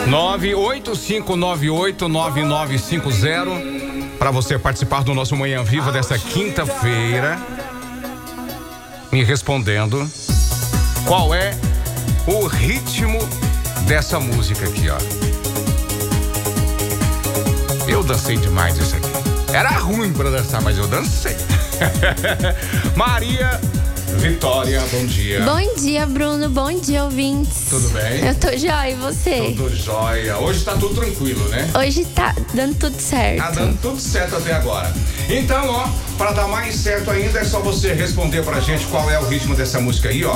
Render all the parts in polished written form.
985989950 para você participar do nosso Manhã Viva dessa quinta-feira, me respondendo qual é o ritmo dessa música aqui, ó. Eu dancei demais isso aqui. Era ruim pra dançar, mas eu dancei. Maria Vitória, bom dia. Bom dia, Bruno. Bom dia, ouvintes. Tudo bem? Eu tô jóia, e você? Tudo jóia. Hoje tá tudo tranquilo, né? Hoje tá dando tudo certo. Tá dando tudo certo até agora. Então, ó, pra dar mais certo ainda, é só você responder pra gente qual é o ritmo dessa música aí, ó.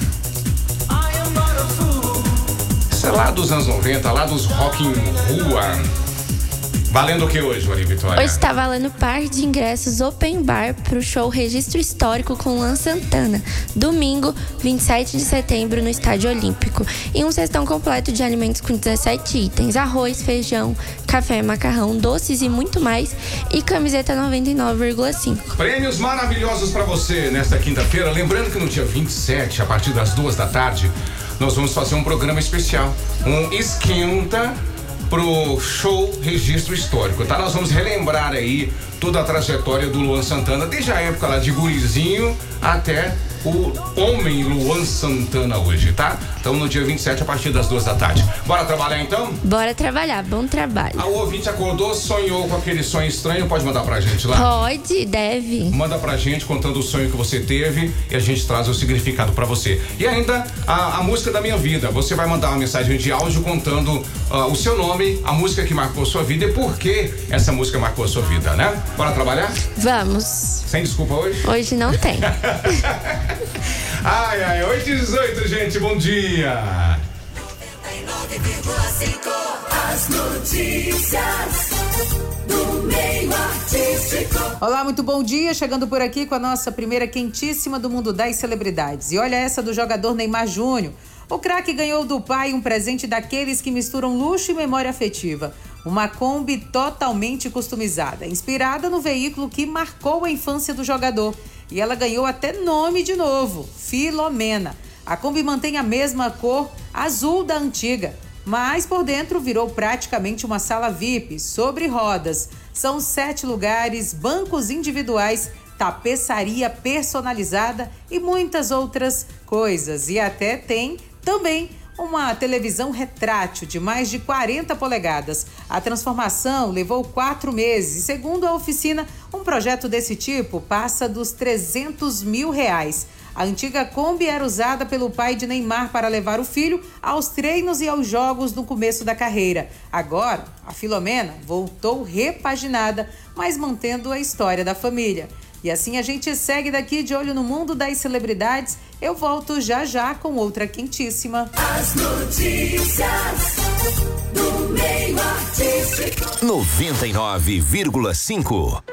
Isso é lá dos anos 90, lá dos rock em rua. Valendo o que hoje, Maria Vitória? Hoje tá valendo par de ingressos open bar pro show Registro Histórico com Luan Santana, domingo, 27 de setembro, no Estádio Olímpico. E um cestão completo de alimentos com 17 itens: arroz, feijão, café, macarrão, doces e muito mais. E camiseta 99,5. Prêmios maravilhosos pra você nesta quinta-feira. Lembrando que no dia 27, a partir das 2h, nós vamos fazer um programa especial. Um esquenta pro show Registro Histórico, tá? Nós vamos relembrar aí toda a trajetória do Luan Santana, desde a época lá de gurizinho até o homem Luan Santana hoje, tá? Então no dia 27, a partir das 2h. Bora trabalhar então? Bora trabalhar, bom trabalho. O ouvinte acordou, sonhou com aquele sonho estranho, pode mandar pra gente lá? Pode, deve. Manda pra gente contando o sonho que você teve e a gente traz o significado pra você. E ainda a música da minha vida, você vai mandar uma mensagem de áudio contando o seu nome, a música que marcou a sua vida e por que essa música marcou a sua vida, né? Bora trabalhar? Vamos. Sem desculpa hoje? Hoje não tem. Ai, 8h18, gente, bom dia. 99,5 as notícias do meio artístico. Olá, muito bom dia. Chegando por aqui com a nossa primeira quentíssima do mundo das celebridades. E olha essa do jogador Neymar Júnior. O craque ganhou do pai um presente daqueles que misturam luxo e memória afetiva. Uma Kombi totalmente customizada, inspirada no veículo que marcou a infância do jogador. E ela ganhou até nome de novo, Filomena. A Kombi mantém a mesma cor azul da antiga, mas por dentro virou praticamente uma sala VIP, sobre rodas. São 7 lugares, bancos individuais, tapeçaria personalizada e muitas outras coisas. E até tem também uma televisão retrátil de mais de 40 polegadas. A transformação levou 4 meses e, segundo a oficina, um projeto desse tipo passa dos R$300 mil. A antiga Kombi era usada pelo pai de Neymar para levar o filho aos treinos e aos jogos no começo da carreira. Agora, a Filomena voltou repaginada, mas mantendo a história da família. E assim a gente segue daqui de olho no mundo das celebridades. Eu volto já com outra quentíssima. As notícias do meio artístico. 99,5